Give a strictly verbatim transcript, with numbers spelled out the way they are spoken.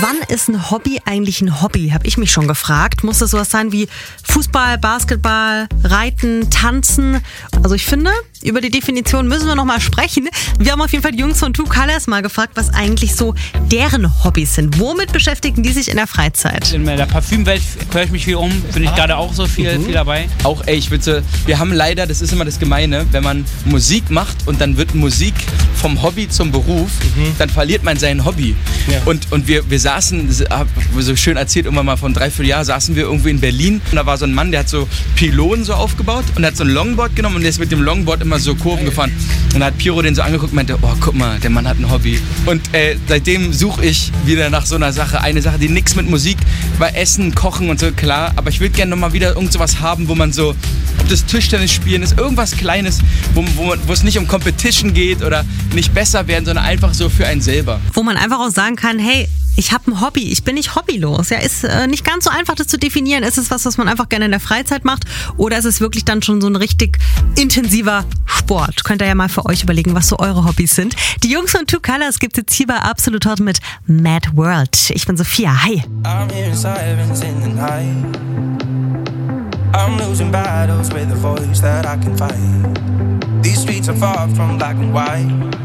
Wann ist ein Hobby eigentlich ein Hobby, habe ich mich schon gefragt. Muss das sowas sein wie Fußball, Basketball, Reiten, Tanzen? Also ich finde, über die Definition müssen wir noch mal sprechen. Wir haben auf jeden Fall die Jungs von Two Colors mal gefragt, was eigentlich so deren Hobbys sind. Womit beschäftigen die sich in der Freizeit? In der Parfümwelt höre ich mich viel um, bin ich gerade auch so viel, mhm. viel dabei. Auch, ey, ich würde, wir haben leider, das ist immer das Gemeine, wenn man Musik macht und dann wird Musik vom Hobby zum Beruf, mhm. dann verliert man sein Hobby. Ja. Und, und wir, wir saßen, so schön erzählt, irgendwann mal vor einem Dreivierteljahr, saßen wir irgendwo in Berlin und da war so ein Mann, der hat so Pylonen so aufgebaut und hat so ein Longboard genommen und der ist mit dem Longboard immer so Kurven gefahren. Und da hat Piro den so angeguckt und meinte, oh, guck mal, der Mann hat ein Hobby. Und äh, seitdem suche ich wieder nach so einer Sache, eine Sache, die nichts mit Musik, bei Essen, Kochen und so, klar, aber ich würde gerne nochmal wieder irgend sowas haben, wo man so, ob das Tischtennis spielen ist, irgendwas Kleines, wo, wo, wo es nicht um Competition geht oder nicht besser werden, sondern einfach so für einen selber. Wo man einfach auch sagen kann, hey, ich habe ein Hobby, ich bin nicht hobbylos. Ja, ist äh, nicht ganz so einfach, das zu definieren. Ist es was, was man einfach gerne in der Freizeit macht oder ist es wirklich dann schon so ein richtig intensiver Sport? Könnt ihr ja mal für euch überlegen, was so eure Hobbys sind. Die Jungs von Two Colors gibt's jetzt hier bei Absolut Hot mit Mad World. Ich bin Sophia, hi. I'm hearing sirens in the night. I'm losing battles with a voice that I can fight. These streets are far from black and white.